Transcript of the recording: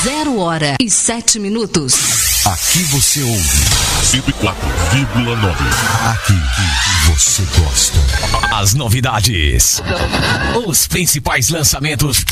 0h07. Aqui você ouve 104,9. Aqui você gosta. As novidades, os principais lançamentos